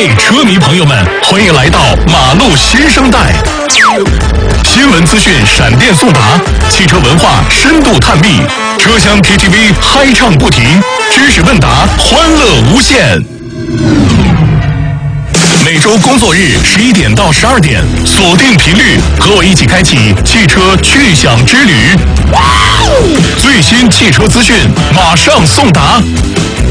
位车迷朋友们，欢迎来到马路新生代。新闻资讯闪电送达，汽车文化深度探秘，车厢 KTV 嗨唱不停，知识问答欢乐无限。每周工作日11点到12点，锁定频率，和我一起开启汽车趣享之旅。最新汽车资讯马上送达。